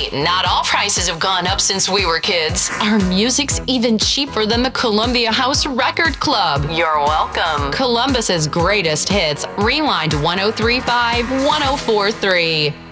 Hey, not all prices have gone up since we were kids. Our music's even cheaper than the Columbia House Record Club. You're welcome. Columbus's greatest hits. Rewind 1035, 1043.